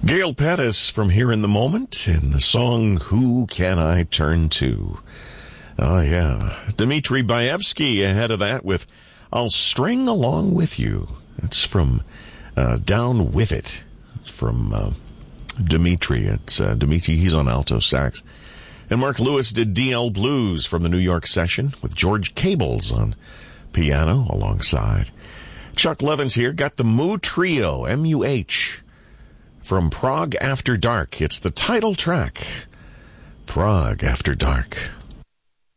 Gail Pettis from Here in the Moment in the song Who Can I Turn To? Oh, yeah. Dmitri Baevsky ahead of that with I'll String Along With You. It's from Down With It from Dmitri. It's Dmitri, he's on alto sax. And Mark Lewis did DL Blues from the New York session with George Cables on piano alongside. Chuck Levins here, got the Moo Trio, M-U-H, from Prague After Dark. It's the title track, Prague After Dark.